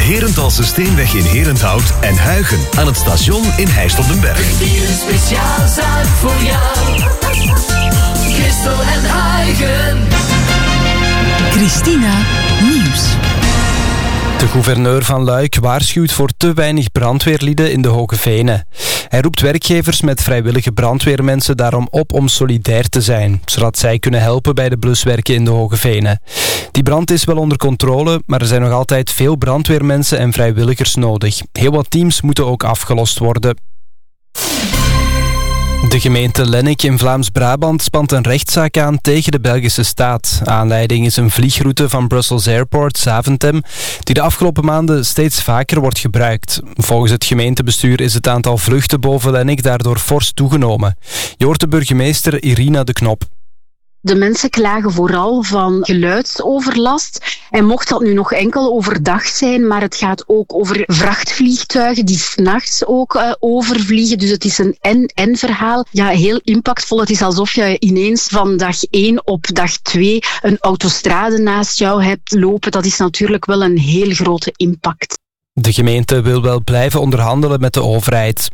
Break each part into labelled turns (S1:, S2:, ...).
S1: Herenthalse Steenweg in Herenthout en Huigen aan het station in Heist op den Berg.
S2: Hier een speciaal zaak voor jou. Christel en Huigen.
S3: Christina Nieuws.
S4: De gouverneur van Luik waarschuwt voor te weinig brandweerlieden in de Hoge Venen. Hij roept werkgevers met vrijwillige brandweermensen daarom op om solidair te zijn, zodat zij kunnen helpen bij de bluswerken in de Hoge Venen. Die brand is wel onder controle, maar er zijn nog altijd veel brandweermensen en vrijwilligers nodig. Heel wat teams moeten ook afgelost worden. De gemeente Lennik in Vlaams-Brabant spant een rechtszaak aan tegen de Belgische staat. Aanleiding is een vliegroute van Brussels Airport, Zaventem, die de afgelopen maanden steeds vaker wordt gebruikt. Volgens het gemeentebestuur is het aantal vluchten boven Lennik daardoor fors toegenomen. Je hoort de burgemeester Irina de Knop.
S5: De mensen klagen vooral van geluidsoverlast. En mocht dat nu nog enkel overdag zijn, maar het gaat ook over vrachtvliegtuigen die 's nachts ook overvliegen. Dus het is een en-en verhaal. Ja, heel impactvol. Het is alsof je ineens van dag 1 op dag 2 een autostrade naast jou hebt lopen. Dat is natuurlijk wel een heel grote impact.
S4: De gemeente wil wel blijven onderhandelen met de overheid.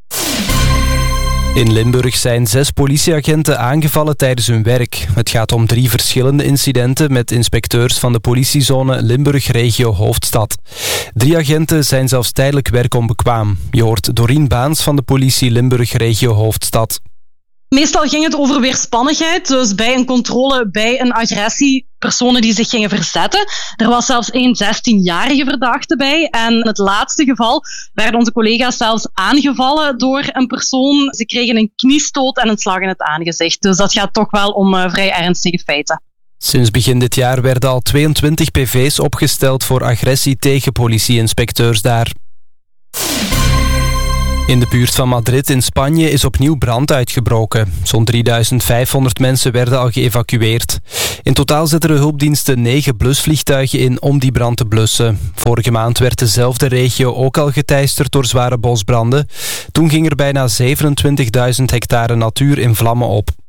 S4: In Limburg zijn 6 politieagenten aangevallen tijdens hun werk. Het gaat om 3 verschillende incidenten met inspecteurs van de politiezone Limburg-regio Hoofdstad. 3 agenten zijn zelfs tijdelijk werkonbekwaam. Je hoort Dorien Baans van de politie Limburg-regio Hoofdstad.
S6: Meestal ging het over weerspannigheid, dus bij een controle, bij een agressie, personen die zich gingen verzetten. Er was zelfs 1 16-jarige verdachte bij. En in het laatste geval werden onze collega's zelfs aangevallen door een persoon. Ze kregen een kniestoot en een slag in het aangezicht. Dus dat gaat toch wel om vrij ernstige feiten.
S4: Sinds begin dit jaar werden al 22 PV's opgesteld voor agressie tegen politie-inspecteurs daar. In de buurt van Madrid in Spanje is opnieuw brand uitgebroken. Zo'n 3500 mensen werden al geëvacueerd. In totaal zetten de hulpdiensten 9 blusvliegtuigen in om die brand te blussen. Vorige maand werd dezelfde regio ook al geteisterd door zware bosbranden. Toen ging er bijna 27.000 hectare natuur in vlammen op.